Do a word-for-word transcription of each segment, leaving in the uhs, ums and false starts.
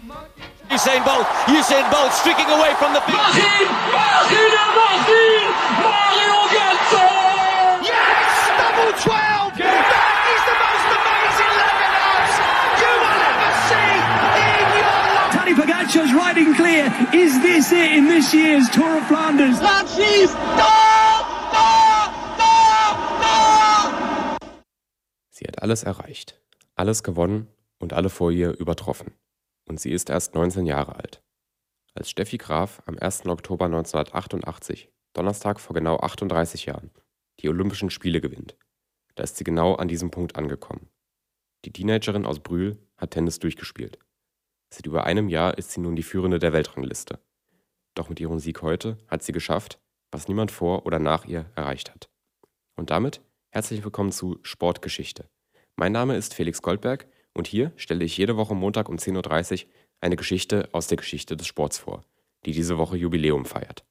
Usain Bolt, Usain Bolt streaking away from the big... Martin, Martin, Martin, Mario Götze! Yes, double twelve! Yeah. That is the most amazing Lebanon you will ever see in your life! Tadej Pogacar's riding clear. Is this it in this year's Tour of Flanders? Platz schießt! Da! Da! Da! Da! Sie hat alles erreicht, alles gewonnen und alle vor ihr übertroffen. Und sie ist erst neunzehn Jahre alt. Als Steffi Graf am ersten Oktober neunzehnhundertachtundachtzig, Donnerstag vor genau achtunddreißig Jahren, die Olympischen Spiele gewinnt, da ist sie genau an diesem Punkt angekommen. Die Teenagerin aus Brühl hat Tennis durchgespielt. Seit über einem Jahr ist sie nun die Führende der Weltrangliste. Doch mit ihrem Sieg heute hat sie geschafft, was niemand vor oder nach ihr erreicht hat. Und damit herzlich willkommen zu Sportgeschichte. Mein Name ist Felix Goldberg und hier stelle ich jede Woche Montag um zehn Uhr dreißig eine Geschichte aus der Geschichte des Sports vor, die diese Woche Jubiläum feiert.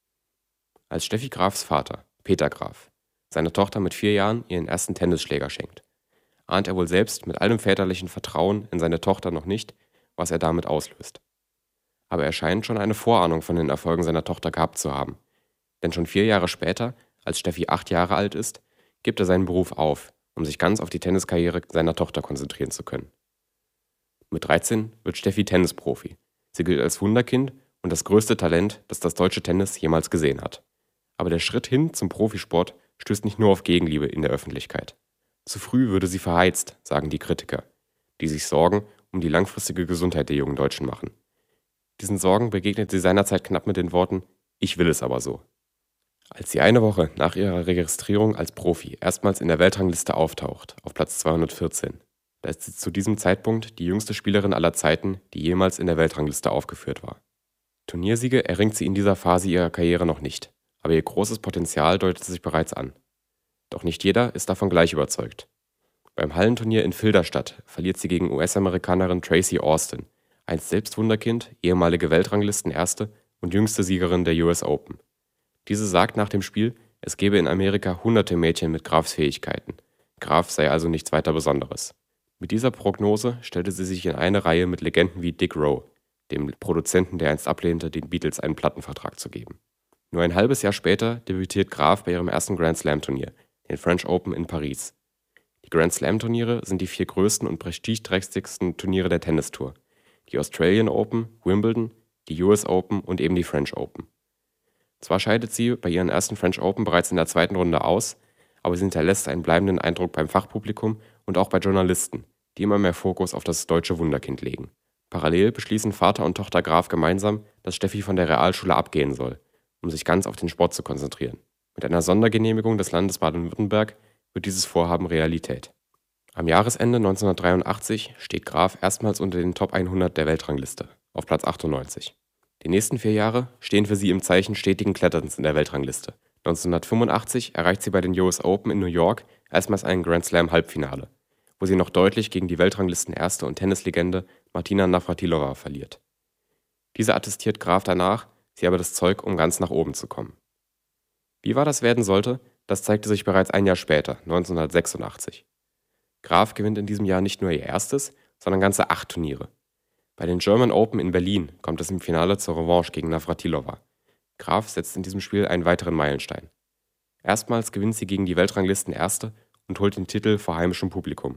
Als Steffi Grafs Vater, Peter Graf, seiner Tochter mit vier Jahren ihren ersten Tennisschläger schenkt, ahnt er wohl selbst mit allem väterlichen Vertrauen in seine Tochter noch nicht, was er damit auslöst. Aber er scheint schon eine Vorahnung von den Erfolgen seiner Tochter gehabt zu haben. Denn schon vier Jahre später, als Steffi acht Jahre alt ist, gibt er seinen Beruf auf, um sich ganz auf die Tenniskarriere seiner Tochter konzentrieren zu können. Mit dreizehn wird Steffi Tennisprofi. Sie gilt als Wunderkind und das größte Talent, das das deutsche Tennis jemals gesehen hat. Aber der Schritt hin zum Profisport stößt nicht nur auf Gegenliebe in der Öffentlichkeit. Zu früh würde sie verheizt, sagen die Kritiker, die sich Sorgen um die langfristige Gesundheit der jungen Deutschen machen. Diesen Sorgen begegnet sie seinerzeit knapp mit den Worten: „Ich will es aber so." Als sie eine Woche nach ihrer Registrierung als Profi erstmals in der Weltrangliste auftaucht, auf Platz zweihundertvierzehn, da ist sie zu diesem Zeitpunkt die jüngste Spielerin aller Zeiten, die jemals in der Weltrangliste aufgeführt war. Turniersiege erringt sie in dieser Phase ihrer Karriere noch nicht, aber ihr großes Potenzial deutet sich bereits an. Doch nicht jeder ist davon gleich überzeugt. Beim Hallenturnier in Filderstadt verliert sie gegen U S-Amerikanerin Tracy Austin, einst selbst Wunderkind, ehemalige Weltranglistenerste und jüngste Siegerin der U S Open. Diese sagt nach dem Spiel, es gebe in Amerika hunderte Mädchen mit Grafs Fähigkeiten. Graf sei also nichts weiter Besonderes. Mit dieser Prognose stellte sie sich in eine Reihe mit Legenden wie Dick Rowe, dem Produzenten, der einst ablehnte, den Beatles einen Plattenvertrag zu geben. Nur ein halbes Jahr später debütiert Graf bei ihrem ersten Grand Slam-Turnier, den French Open in Paris. Die Grand Slam-Turniere sind die vier größten und prestigeträchtigsten Turniere der Tennistour. Die Australian Open, Wimbledon, die U S Open und eben die French Open. Zwar scheidet sie bei ihren ersten French Open bereits in der zweiten Runde aus, aber sie hinterlässt einen bleibenden Eindruck beim Fachpublikum und auch bei Journalisten, die immer mehr Fokus auf das deutsche Wunderkind legen. Parallel beschließen Vater und Tochter Graf gemeinsam, dass Steffi von der Realschule abgehen soll, um sich ganz auf den Sport zu konzentrieren. Mit einer Sondergenehmigung des Landes Baden-Württemberg wird dieses Vorhaben Realität. Am Jahresende neunzehnhundertdreiundachtzig steht Graf erstmals unter den Top hundert der Weltrangliste, auf Platz achtundneunzig. Die nächsten vier Jahre stehen für sie im Zeichen stetigen Kletterns in der Weltrangliste. neunzehnhundertfünfundachtzig erreicht sie bei den U S Open in New York erstmals ein Grand Slam Halbfinale, wo sie noch deutlich gegen die Weltranglistenerste und Tennislegende Martina Navratilova verliert. Diese attestiert Graf danach, sie habe das Zeug, um ganz nach oben zu kommen. Wie wahr das werden sollte, das zeigte sich bereits ein Jahr später, neunzehnhundertsechsundachtzig. Graf gewinnt in diesem Jahr nicht nur ihr erstes, sondern ganze acht Turniere. Bei den German Open in Berlin kommt es im Finale zur Revanche gegen Navratilova. Graf setzt in diesem Spiel einen weiteren Meilenstein. Erstmals gewinnt sie gegen die Weltranglistenerste und holt den Titel vor heimischem Publikum.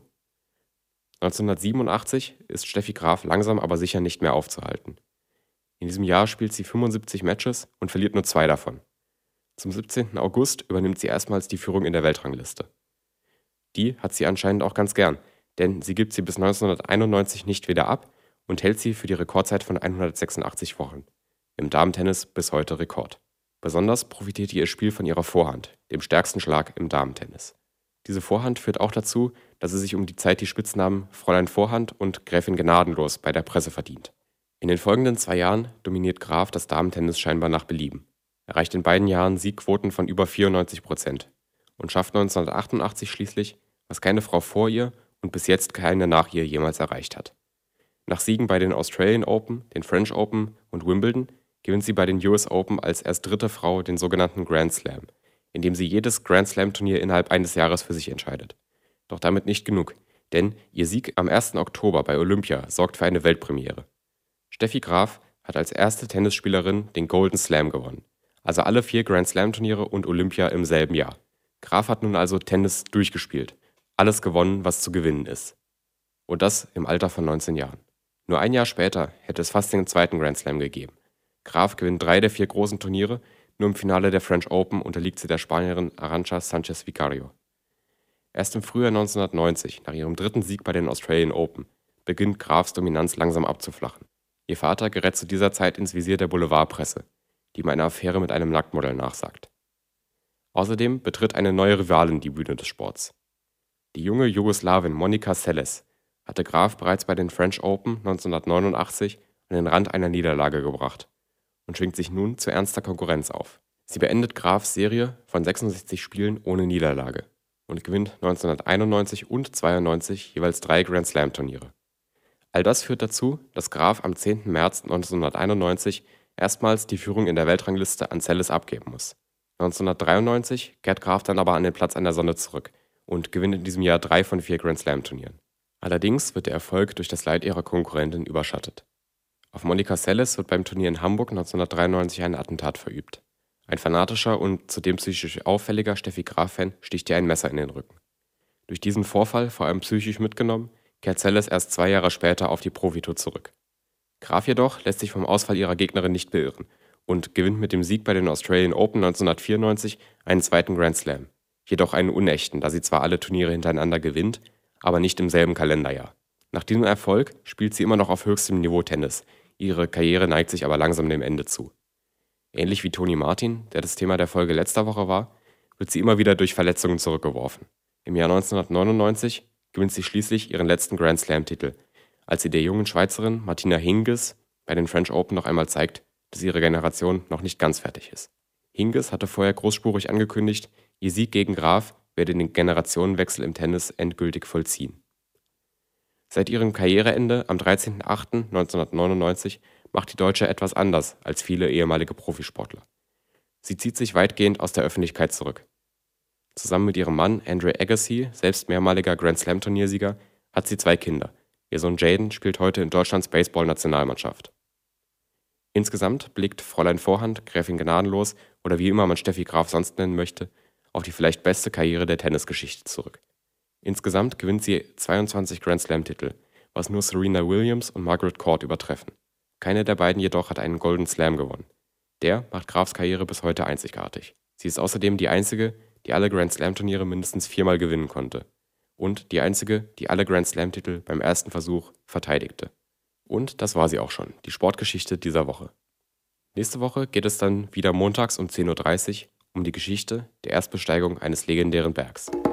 neunzehnhundertsiebenundachtzig ist Steffi Graf langsam aber sicher nicht mehr aufzuhalten. In diesem Jahr spielt sie fünfundsiebzig Matches und verliert nur zwei davon. Zum siebzehnten August übernimmt sie erstmals die Führung in der Weltrangliste. Die hat sie anscheinend auch ganz gern, denn sie gibt sie bis neunzehnhunderteinundneunzig nicht wieder ab und hält sie für die Rekordzeit von hundertsechsundachtzig Wochen. Im Damentennis bis heute Rekord. Besonders profitiert ihr Spiel von ihrer Vorhand, dem stärksten Schlag im Damentennis. Diese Vorhand führt auch dazu, dass sie sich um die Zeit die Spitznamen Fräulein Vorhand und Gräfin Gnadenlos bei der Presse verdient. In den folgenden zwei Jahren dominiert Graf das Damentennis scheinbar nach Belieben, erreicht in beiden Jahren Siegquoten von über vierundneunzig Prozent und schafft neunzehnhundertachtundachtzig schließlich, was keine Frau vor ihr und bis jetzt keine nach ihr jemals erreicht hat. Nach Siegen bei den Australian Open, den French Open und Wimbledon gewinnt sie bei den U S Open als erst dritte Frau den sogenannten Grand Slam, in dem sie jedes Grand Slam-Turnier innerhalb eines Jahres für sich entscheidet. Doch damit nicht genug, denn ihr Sieg am ersten Oktober bei Olympia sorgt für eine Weltpremiere. Steffi Graf hat als erste Tennisspielerin den Golden Slam gewonnen, also alle vier Grand Slam-Turniere und Olympia im selben Jahr. Graf hat nun also Tennis durchgespielt, alles gewonnen, was zu gewinnen ist. Und das im Alter von neunzehn Jahren. Nur ein Jahr später hätte es fast den zweiten Grand Slam gegeben. Graf gewinnt drei der vier großen Turniere, nur im Finale der French Open unterliegt sie der Spanierin Arantxa Sánchez Vicario. Erst im Frühjahr neunzehnhundertneunzig, nach ihrem dritten Sieg bei den Australian Open, beginnt Grafs Dominanz langsam abzuflachen. Ihr Vater gerät zu dieser Zeit ins Visier der Boulevardpresse, die ihm eine Affäre mit einem Nacktmodell nachsagt. Außerdem betritt eine neue Rivalin die Bühne des Sports. Die junge Jugoslawin Monica Seles hatte Graf bereits bei den French Open neunzehnhundertneunundachtzig an den Rand einer Niederlage gebracht und schwingt sich nun zu ernster Konkurrenz auf. Sie beendet Grafs Serie von sechsundsechzig Spielen ohne Niederlage und gewinnt neunzehnhunderteinundneunzig und zweiundneunzig jeweils drei Grand Slam Turniere. All das führt dazu, dass Graf am zehnten März neunzehnhunderteinundneunzig erstmals die Führung in der Weltrangliste an Seles abgeben muss. neunzehnhundertdreiundneunzig kehrt Graf dann aber an den Platz an der Sonne zurück und gewinnt in diesem Jahr drei von vier Grand Slam Turnieren. Allerdings wird der Erfolg durch das Leid ihrer Konkurrentin überschattet. Auf Monica Seles wird beim Turnier in Hamburg neunzehnhundertdreiundneunzig ein Attentat verübt. Ein fanatischer und zudem psychisch auffälliger Steffi Graf-Fan sticht ihr ein Messer in den Rücken. Durch diesen Vorfall, vor allem psychisch mitgenommen, kehrt Seles erst zwei Jahre später auf die Profitour zurück. Graf jedoch lässt sich vom Ausfall ihrer Gegnerin nicht beirren und gewinnt mit dem Sieg bei den Australian Open neunzehnhundertvierundneunzig einen zweiten Grand Slam, jedoch einen unechten, da sie zwar alle Turniere hintereinander gewinnt, aber nicht im selben Kalenderjahr. Nach diesem Erfolg spielt sie immer noch auf höchstem Niveau Tennis, ihre Karriere neigt sich aber langsam dem Ende zu. Ähnlich wie Tony Martin, der das Thema der Folge letzter Woche war, wird sie immer wieder durch Verletzungen zurückgeworfen. Im Jahr neunzehnhundertneunundneunzig gewinnt sie schließlich ihren letzten Grand Slam-Titel, als sie der jungen Schweizerin Martina Hingis bei den French Open noch einmal zeigt, dass ihre Generation noch nicht ganz fertig ist. Hingis hatte vorher großspurig angekündigt, ihr Sieg gegen Graf werde den Generationenwechsel im Tennis endgültig vollziehen. Seit ihrem Karriereende am dreizehnten achten neunzehnhundertneunundneunzig macht die Deutsche etwas anders als viele ehemalige Profisportler. Sie zieht sich weitgehend aus der Öffentlichkeit zurück. Zusammen mit ihrem Mann Andre Agassi, selbst mehrmaliger Grand-Slam-Turniersieger, hat sie zwei Kinder. Ihr Sohn Jaden spielt heute in Deutschlands Baseball-Nationalmannschaft. Insgesamt blickt Fräulein Vorhand, Gräfin Gnadenlos oder wie immer man Steffi Graf sonst nennen möchte, auf die vielleicht beste Karriere der Tennisgeschichte zurück. Insgesamt gewinnt sie zweiundzwanzig Grand-Slam-Titel, was nur Serena Williams und Margaret Court übertreffen. Keine der beiden jedoch hat einen Golden Slam gewonnen. Der macht Grafs Karriere bis heute einzigartig. Sie ist außerdem die einzige, die alle Grand-Slam-Turniere mindestens viermal gewinnen konnte. Und die einzige, die alle Grand-Slam-Titel beim ersten Versuch verteidigte. Und das war sie auch schon, die Sportgeschichte dieser Woche. Nächste Woche geht es dann wieder montags um zehn Uhr dreißig um die Geschichte der Erstbesteigung eines legendären Bergs.